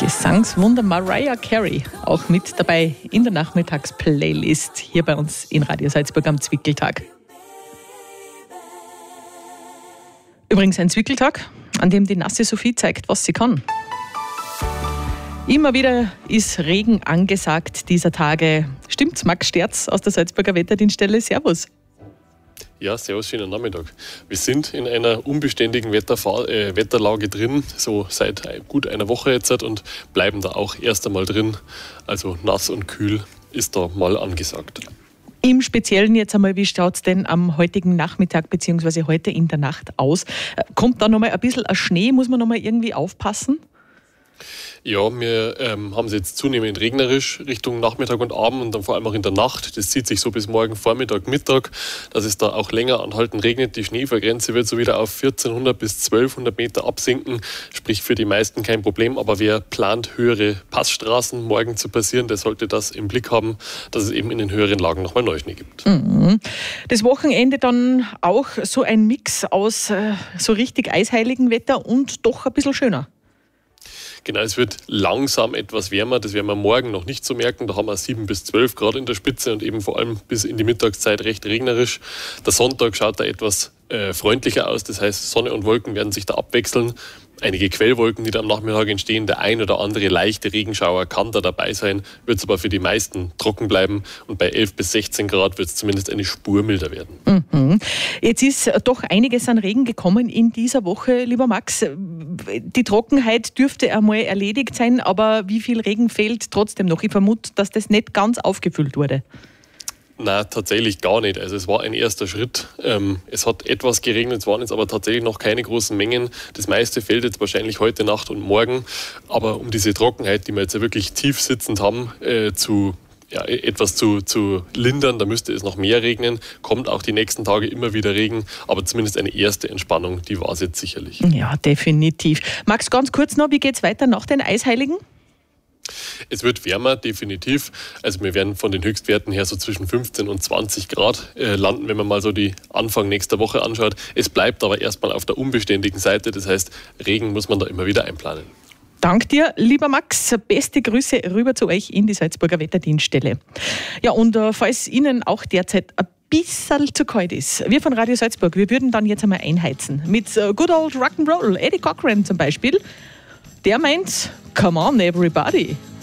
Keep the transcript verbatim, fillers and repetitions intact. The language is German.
Gesangswunder Mariah Carey auch mit dabei in der Nachmittagsplaylist hier bei uns in Radio Salzburg am Zwickeltag. Übrigens ein Zwickeltag, an dem die nasse Sophie zeigt, was sie kann. Immer wieder ist Regen angesagt dieser Tage. Stimmt's, Max Sterz aus der Salzburger Wetterdienststelle? Servus. Ja, servus, schönen Nachmittag. Wir sind in einer unbeständigen Wetterfa- äh, Wetterlage drin, so seit gut einer Woche jetzt und bleiben da auch erst einmal drin. Also nass und kühl ist da mal angesagt. Im Speziellen jetzt einmal, wie schaut es denn am heutigen Nachmittag bzw. heute in der Nacht aus? Kommt da nochmal ein bisschen Schnee? Muss man nochmal irgendwie aufpassen? Ja, wir ähm, haben es jetzt zunehmend regnerisch Richtung Nachmittag und Abend und dann vor allem auch in der Nacht. Das zieht sich so bis morgen Vormittag, Mittag, dass es da auch länger anhaltend regnet. Die Schneefallgrenze wird so wieder auf vierzehnhundert bis zwölfhundert Meter absinken. Sprich für die meisten kein Problem. Aber wer plant, höhere Passstraßen morgen zu passieren, der sollte das im Blick haben, dass es eben in den höheren Lagen nochmal Neuschnee gibt. Mhm. Das Wochenende dann auch so ein Mix aus äh, so richtig eisheiligen Wetter und doch ein bisschen schöner. Genau, es wird langsam etwas wärmer, das werden wir morgen noch nicht so merken. Da haben wir sieben bis zwölf Grad in der Spitze und eben vor allem bis in die Mittagszeit recht regnerisch. Der Sonntag schaut da etwas äh, freundlicher aus, das heißt Sonne und Wolken werden sich da abwechseln. Einige Quellwolken, die da am Nachmittag entstehen, der ein oder andere leichte Regenschauer kann da dabei sein, wird es aber für die meisten trocken bleiben und bei elf bis sechzehn Grad wird es zumindest eine Spur milder werden. Mhm. Jetzt ist doch einiges an Regen gekommen in dieser Woche, lieber Max. Die Trockenheit dürfte einmal erledigt sein, aber wie viel Regen fehlt trotzdem noch? Ich vermute, dass das nicht ganz aufgefüllt wurde. Nein, tatsächlich gar nicht. Also es war ein erster Schritt. Ähm, es hat etwas geregnet, es waren jetzt aber tatsächlich noch keine großen Mengen. Das meiste fällt jetzt wahrscheinlich heute Nacht und morgen. Aber um diese Trockenheit, die wir jetzt ja wirklich tief sitzend haben, äh, zu ja, etwas zu, zu lindern, da müsste es noch mehr regnen. Kommt auch die nächsten Tage immer wieder Regen. Aber zumindest eine erste Entspannung, die war es jetzt sicherlich. Ja, definitiv. Max, ganz kurz noch, wie geht es weiter nach den Eisheiligen? Es wird wärmer, definitiv. Also wir werden von den Höchstwerten her so zwischen fünfzehn und zwanzig Grad äh, landen, wenn man mal so die Anfang nächster Woche anschaut. Es bleibt aber erstmal auf der unbeständigen Seite. Das heißt, Regen muss man da immer wieder einplanen. Dank dir, lieber Max. Beste Grüße rüber zu euch in die Salzburger Wetterdienststelle. Ja, und äh, falls Ihnen auch derzeit ein bisschen zu kalt ist, wir von Radio Salzburg, wir würden dann jetzt einmal einheizen. Mit äh, Good Old Rock'n'Roll, Eddie Cochran zum Beispiel. Der meint, come on everybody.